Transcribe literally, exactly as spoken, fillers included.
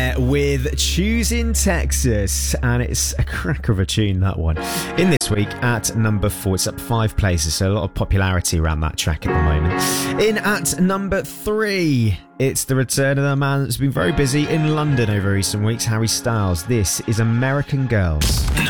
there with Choosing Texas, and it's a cracker of a tune, that one. In this week at number four, it's up five places, so a lot of popularity around that track at the moment. In at number three, it's the return of the man that's been very busy in London over recent weeks, Harry Styles. This is American Girls.